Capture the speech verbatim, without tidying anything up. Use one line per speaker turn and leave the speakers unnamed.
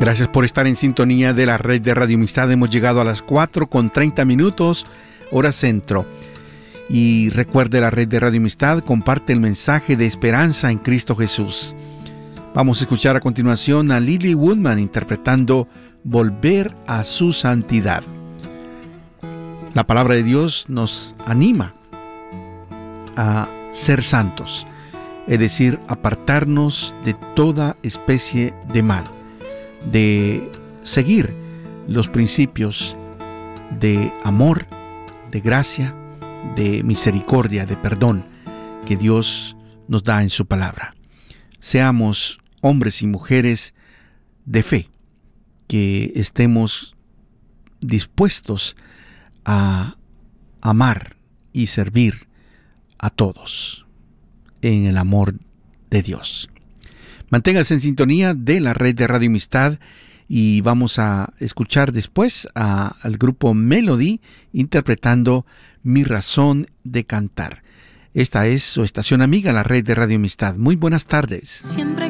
Gracias por estar en sintonía de la red de Radio Amistad. Hemos llegado a las cuatro con treinta minutos, hora centro. Y recuerde, la red de Radio Amistad comparte el mensaje de esperanza en Cristo Jesús. Vamos a escuchar a continuación a Lily Woodman interpretando Volver a su santidad. La palabra de Dios nos anima a ser santos, es decir, apartarnos de toda especie de mal, de seguir los principios de amor, de gracia, de misericordia, de perdón que Dios nos da en su palabra. Seamos hombres y mujeres de fe, que estemos dispuestos a amar y servir a todos en el amor de Dios. Manténgase en sintonía de la red de Radio Amistad y vamos a escuchar después a, al grupo Melody interpretando Mi razón de cantar. Esta es su estación amiga, la red de Radio Amistad. Muy buenas tardes.
Siempre